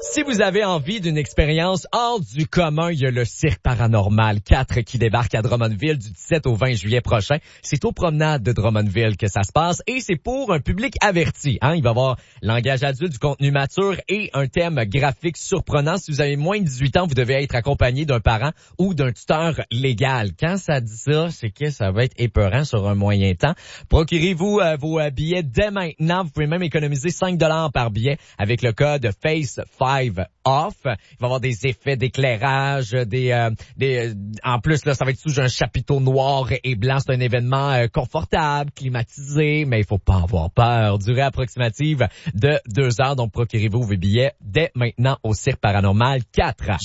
Si vous avez envie d'une expérience hors du commun, il y a le Cirque Paranormal 4 qui débarque à Drummondville du 17 au 20 juillet prochain. C'est aux promenades de Drummondville que ça se passe et c'est pour un public averti. Il va y avoir langage adulte, du contenu mature et un thème graphique surprenant. Si vous avez moins de 18 ans, vous devez être accompagné d'un parent ou d'un tuteur légal. Quand ça dit ça, c'est que ça va être épeurant sur un moyen temps. Procurez-vous vos billets dès maintenant. Vous pouvez même économiser 5 $ par billet avec le code FACE5 off. Il va y avoir des effets d'éclairage, en plus là, ça va être sous un chapiteau noir et blanc. C'est un événement confortable, climatisé, mais il faut pas avoir peur. Durée approximative de 2 heures. Donc procurez-vous vos billets dès maintenant au Cirque Paranormal 4.